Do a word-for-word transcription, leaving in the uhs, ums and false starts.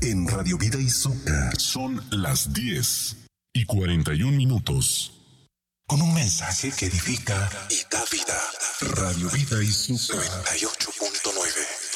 En Radio Vida Izuka son las diez y cuarenta y un minutos. Con un mensaje que edifica y da vida. Radio Vida Izuka noventa y ocho punto nueve.